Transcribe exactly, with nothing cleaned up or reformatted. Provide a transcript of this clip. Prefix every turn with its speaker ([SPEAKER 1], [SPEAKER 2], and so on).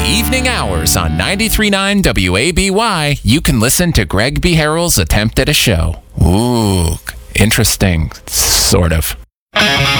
[SPEAKER 1] evening hours on ninety-three point nine W A B Y, you can listen to Greg B. Harrell's attempt at a show. Ooh, interesting, sort of.